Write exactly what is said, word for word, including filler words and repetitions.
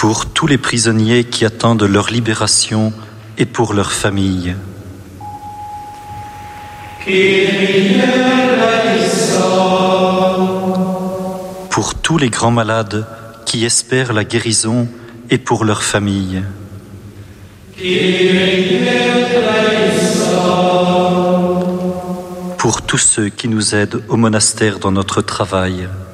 Pour tous les prisonniers qui attendent leur libération et pour leurs familles. Pour tous les grands malades qui espèrent la guérison et pour leurs familles. Pour tous ceux qui nous aident au monastère dans notre travail.